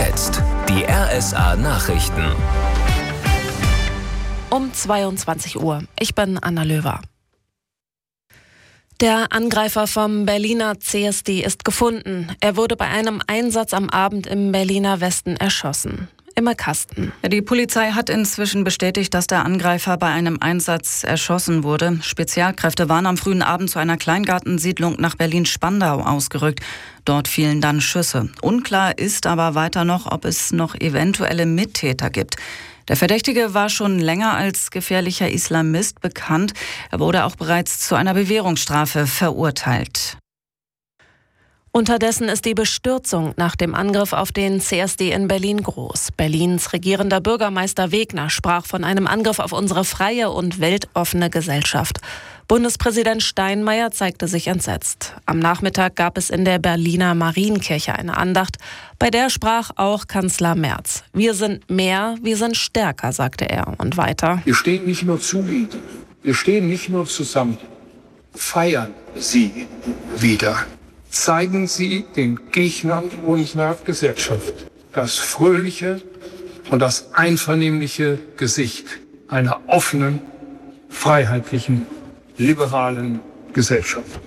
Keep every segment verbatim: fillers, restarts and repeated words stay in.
jetzt die R S A-Nachrichten. Um zweiundzwanzig Uhr. Ich bin Anna Löwer. Der Angreifer vom Berliner C S D ist gefunden. Er wurde bei einem Einsatz am Abend im Berliner Westen erschossen. Imme Kasten. Die Polizei hat inzwischen bestätigt, dass der Angreifer bei einem Einsatz erschossen wurde. Spezialkräfte waren am frühen Abend zu einer Kleingartensiedlung nach Berlin-Spandau ausgerückt. Dort fielen dann Schüsse. Unklar ist aber weiter noch, ob es noch eventuelle Mittäter gibt. Der Verdächtige war schon länger als gefährlicher Islamist bekannt. Er wurde auch bereits zu einer Bewährungsstrafe verurteilt. Unterdessen ist die Bestürzung nach dem Angriff auf den C S D in Berlin groß. Berlins regierender Bürgermeister Wegner sprach von einem Angriff auf unsere freie und weltoffene Gesellschaft. Bundespräsident Steinmeier zeigte sich entsetzt. Am Nachmittag gab es in der Berliner Marienkirche eine Andacht, bei der sprach auch Kanzler Merz. Wir sind mehr, wir sind stärker, sagte er. Und weiter. Wir stehen nicht nur zu Ihnen, wir stehen nicht nur zusammen. Feiern Sie wieder. Zeigen Sie den Gegnern unserer Gesellschaft das fröhliche und das einvernehmliche Gesicht einer offenen, freiheitlichen, liberalen Gesellschaft.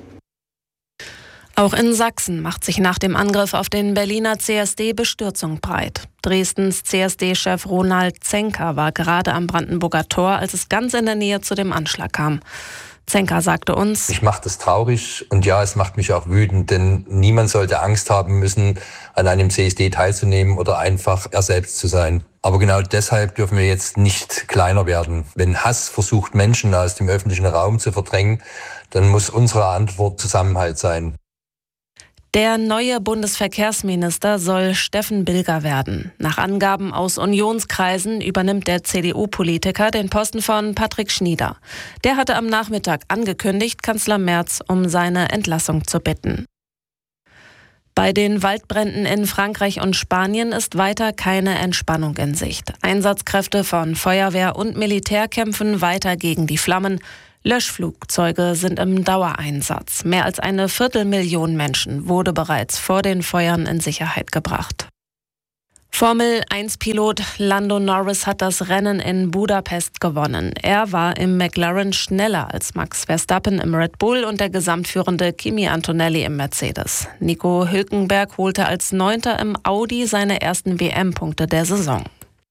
Auch in Sachsen macht sich nach dem Angriff auf den Berliner C S D Bestürzung breit. Dresdens C S D-Chef Ronald Zenker war gerade am Brandenburger Tor, als es ganz in der Nähe zu dem Anschlag kam. Zenker sagte uns: Ich macht es traurig und ja, es macht mich auch wütend, denn niemand sollte Angst haben müssen, an einem C S D teilzunehmen oder einfach er selbst zu sein. Aber genau deshalb dürfen wir jetzt nicht kleiner werden. Wenn Hass versucht, Menschen aus dem öffentlichen Raum zu verdrängen, dann muss unsere Antwort Zusammenhalt sein. Der neue Bundesverkehrsminister soll Steffen Bilger werden. Nach Angaben aus Unionskreisen übernimmt der C D U-Politiker den Posten von Patrick Schnieder. Der hatte am Nachmittag angekündigt, Kanzler Merz um seine Entlassung zu bitten. Bei den Waldbränden in Frankreich und Spanien ist weiter keine Entspannung in Sicht. Einsatzkräfte von Feuerwehr und Militär kämpfen weiter gegen die Flammen. Löschflugzeuge sind im Dauereinsatz. Mehr als eine Viertelmillion Menschen wurde bereits vor den Feuern in Sicherheit gebracht. Formel eins Pilot Lando Norris hat das Rennen in Budapest gewonnen. Er war im McLaren schneller als Max Verstappen im Red Bull und der gesamtführende Kimi Antonelli im Mercedes. Nico Hülkenberg holte als Neunter im Audi seine ersten W M-Punkte der Saison.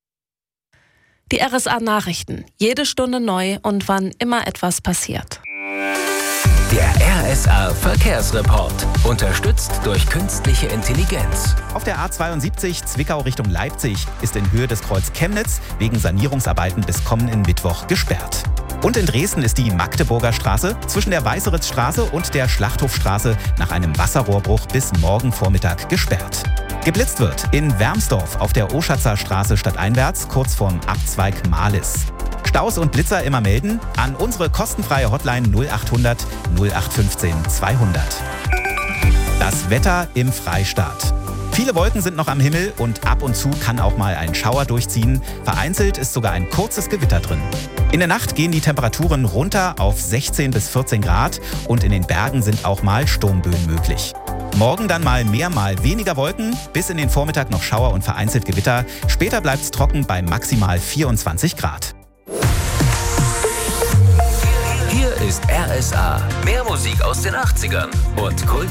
Die R S A-Nachrichten. Jede Stunde neu und wann immer etwas passiert. Der R S A-Verkehrsreport. Unterstützt durch künstliche Intelligenz. Auf der A zweiundsiebzig Zwickau Richtung Leipzig ist in Höhe des Kreuz Chemnitz wegen Sanierungsarbeiten bis kommenden Mittwoch gesperrt. Und in Dresden ist die Magdeburger Straße zwischen der Weißeritzstraße und der Schlachthofstraße nach einem Wasserrohrbruch bis morgen Vormittag gesperrt. Geblitzt wird in Wermsdorf auf der Oschatzer Straße stadteinwärts, kurz vorm Abzweig Marlis. Staus und Blitzer immer melden an unsere kostenfreie Hotline null achthundert null acht fünfzehn zweihundert. Das Wetter im Freistaat. Viele Wolken sind noch am Himmel und ab und zu kann auch mal ein Schauer durchziehen. Vereinzelt ist sogar ein kurzes Gewitter drin. In der Nacht gehen die Temperaturen runter auf sechzehn bis vierzehn Grad und in den Bergen sind auch mal Sturmböen möglich. Morgen dann mal mehr, mal weniger Wolken, bis in den Vormittag noch Schauer und vereinzelt Gewitter. Später bleibt es trocken bei maximal vierundzwanzig Grad. Hier ist R S A. Mehr Musik aus den achtzigern und Kult